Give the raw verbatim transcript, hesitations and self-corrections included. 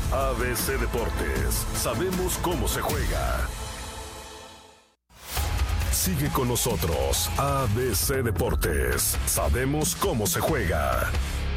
A B C Deportes, sabemos cómo se juega. Sigue con nosotros, A B C Deportes, sabemos cómo se juega.